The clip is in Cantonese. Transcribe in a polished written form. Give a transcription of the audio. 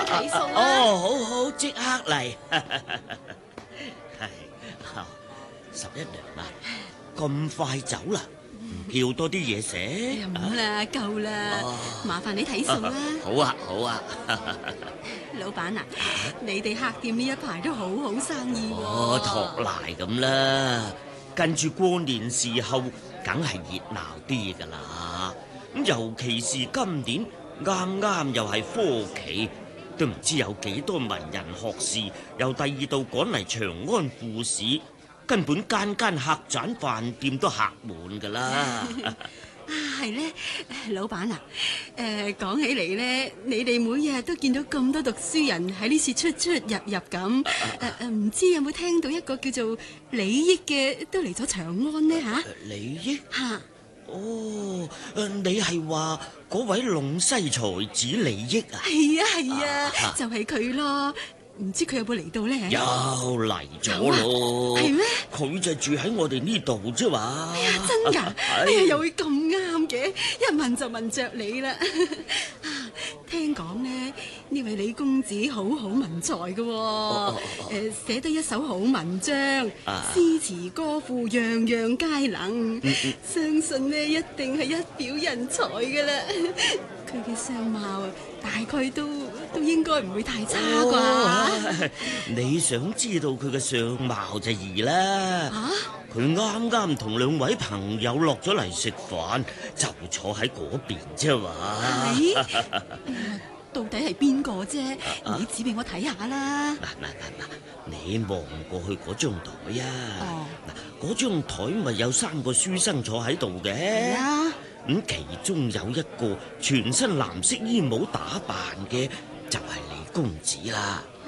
睇餸啦。 哦，好好，即刻嚟。係11娘啊，咁快走啦？唔叫多啲嘢食？ 唔啦，夠啦，麻煩你睇餸啦。 好啊，好啊。 老闆啊，你哋客店呢一排都好好生意喎。 托賴咁啦，跟住過年時候，梗係熱鬧啲噶啦。咁尤其是今年啱啱又係科期，都唔知有幾多文人學士由第二度趕嚟長安赴市，根本間間客棧飯店都客滿噶啦。 係咧，老闆啊，講起嚟咧，你哋每日都見到咁多讀書人喺呢次出出入入咁，唔知有冇聽到一個叫做李益嘅都嚟咗長安呢？吓？ 李益？ 吓？ 哦，你係話嗰位隴西才子李益啊？ 係啊係啊，就係佢咯。唔知佢有冇嚟到咧？ 又嚟咗咯， 係咩？ 佢就住喺我哋呢度啫嘛。 哎呀，真㗎！哎呀，又會咁啱嘅，一問就問着你啦。聽講咧，呢位李公子好文才嘅，寫得一手好文章，詩詞歌賦樣樣皆能，相信咧一定係一表人才㗎啦。佢嘅相貌大概都應該唔會太差啩。 你想知道佢嘅相貌就易啦。佢啱啱同2位朋友落咗嚟食飯，就坐喺嗰邊啫嘛。 到底係邊個啫？你指俾我睇下啦。 嗱，你望過去嗰張台啊。嗰張台咪有3個書生坐喺度嘅。係啊。咁其中有一個全身藍色衣帽打扮嘅，就係李公子啦。